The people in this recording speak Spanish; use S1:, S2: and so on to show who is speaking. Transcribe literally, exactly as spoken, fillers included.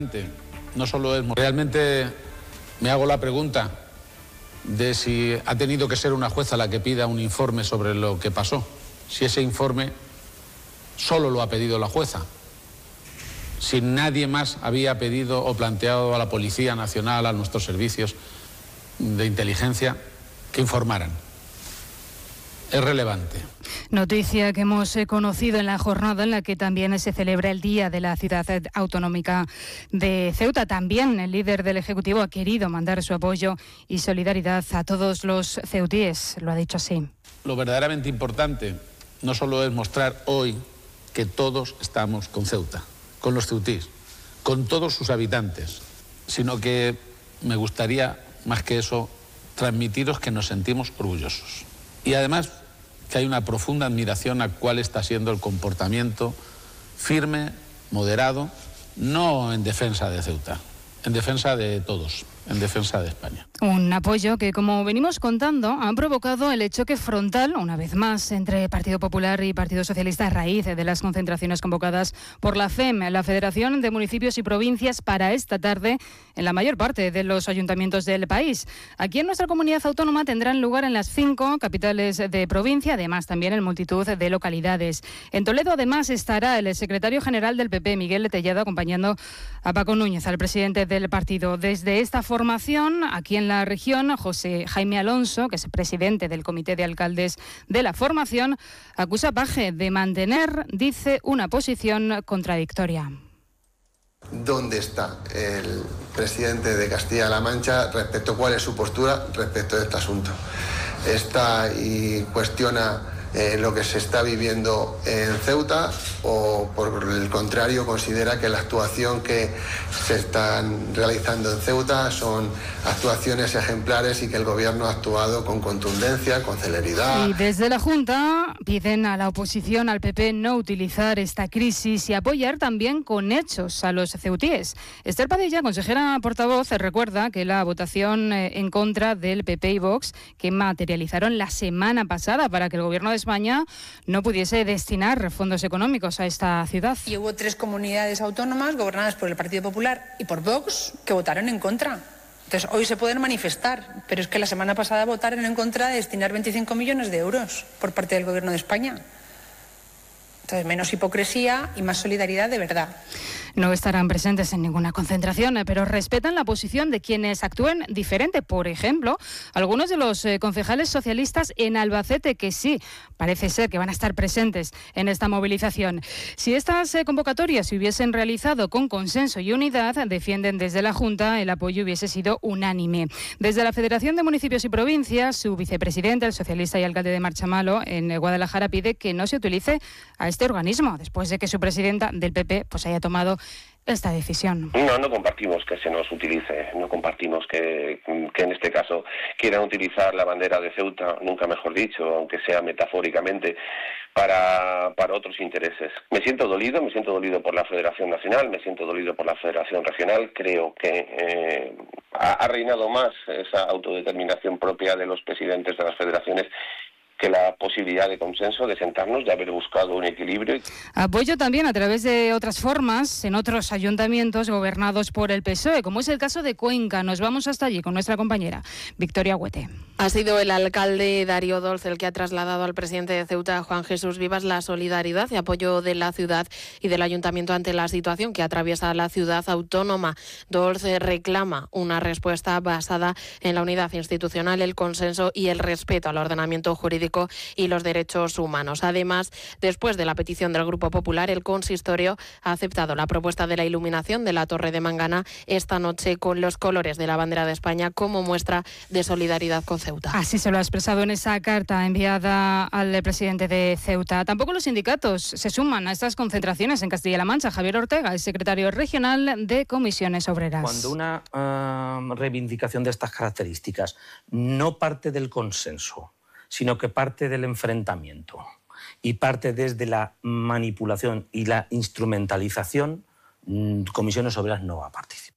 S1: No solo es... Realmente me hago la pregunta de si ha tenido que ser una jueza la que pida un informe sobre lo que pasó. Si ese informe solo lo ha pedido la jueza. Si nadie más había pedido o planteado a la Policía Nacional, a nuestros servicios de inteligencia, que informaran. Es relevante.
S2: Noticia que hemos conocido en la jornada en la que también se celebra el Día de la Ciudad Autonómica de Ceuta. También el líder del Ejecutivo ha querido mandar su apoyo y solidaridad a todos los ceutíes. Lo ha dicho así.
S1: Lo verdaderamente importante no solo es mostrar hoy que todos estamos con Ceuta, con los ceutíes, con todos sus habitantes, sino que me gustaría, más que eso, transmitiros que nos sentimos orgullosos. Y además que hay una profunda admiración a cuál está siendo el comportamiento firme, moderado, no en defensa de Ceuta, en defensa de todos, en defensa de España.
S2: Un apoyo que, como venimos contando, ha provocado el choque frontal, una vez más, entre Partido Popular y Partido Socialista a raíz de las concentraciones convocadas por la F E M, la Federación de Municipios y Provincias, para esta tarde en la mayor parte de los ayuntamientos del país. Aquí en nuestra comunidad autónoma tendrán lugar en las cinco capitales de provincia, además también en multitud de localidades. En Toledo, además, estará el secretario general del P P, Miguel Tellado, acompañando a Paco Núñez, al presidente del partido. Desde esta formación, aquí en la región, José Jaime Alonso, que es presidente del Comité de Alcaldes de la formación, acusa a Paje de mantener, dice, una posición contradictoria.
S3: ¿Dónde está el presidente de Castilla-La Mancha respecto a cuál es su postura respecto a este asunto? Está y cuestiona eh, lo que se está viviendo en Ceuta, o por el contrario considera que la actuación que se están realizando en Ceuta son actuaciones ejemplares y que el gobierno ha actuado con contundencia, con celeridad.
S2: Y desde la Junta piden a la oposición, al P P, no utilizar esta crisis y apoyar también con hechos a los ceutíes. Esther Padilla, consejera portavoz, recuerda que la votación en contra del P P y Vox, que materializaron la semana pasada para que el gobierno de España no pudiese destinar fondos económicos a esta ciudad.
S4: Y hubo tres comunidades autónomas gobernadas por el Partido Popular y por Vox que votaron en contra. Entonces, hoy se pueden manifestar, pero es que la semana pasada votaron en contra de destinar veinticinco millones de euros por parte del Gobierno de España. Entonces, menos hipocresía y más solidaridad de verdad.
S2: No estarán presentes en ninguna concentración, pero respetan la posición de quienes actúen diferente. Por ejemplo, algunos de los eh, concejales socialistas en Albacete, que sí, parece ser que van a estar presentes en esta movilización. Si estas eh, convocatorias se hubiesen realizado con consenso y unidad, defienden desde la Junta, el apoyo hubiese sido unánime. Desde la Federación de Municipios y Provincias, su vicepresidente, el socialista y alcalde de Marchamalo, en Guadalajara, pide que no se utilice a este organismo, después de que su presidenta del P P pues haya tomado esta decisión.
S5: No, no compartimos que se nos utilice, no compartimos que, que en este caso quieran utilizar la bandera de Ceuta, nunca mejor dicho, aunque sea metafóricamente, para, para otros intereses. Me siento dolido, me siento dolido por la Federación Nacional, me siento dolido por la Federación Regional. Creo que eh, ha, ha reinado más esa autodeterminación propia de los presidentes de las federaciones que la posibilidad de consenso, de sentarnos, de haber buscado un equilibrio.
S2: Apoyo también a través de otras formas en otros ayuntamientos gobernados por el P S O E, como es el caso de Cuenca. Nos vamos hasta allí con nuestra compañera Victoria Huete.
S6: Ha sido el alcalde Darío Dolz el que ha trasladado al presidente de Ceuta, Juan Jesús Vivas, la solidaridad y apoyo de la ciudad y del ayuntamiento ante la situación que atraviesa la ciudad autónoma. Dolz reclama una respuesta basada en la unidad institucional, el consenso y el respeto al ordenamiento jurídico y los derechos humanos. Además, después de la petición del Grupo Popular, el consistorio ha aceptado la propuesta de la iluminación de la Torre de Mangana esta noche con los colores de la bandera de España como muestra de solidaridad con Ceuta.
S2: Así se lo ha expresado en esa carta enviada al presidente de Ceuta. Tampoco los sindicatos se suman a estas concentraciones en Castilla-La Mancha. Javier Ortega, el secretario regional de Comisiones Obreras.
S7: Cuando una uh, reivindicación de estas características no parte del consenso, sino que parte del enfrentamiento y parte desde la manipulación y la instrumentalización, Comisiones Obreras no va a participar.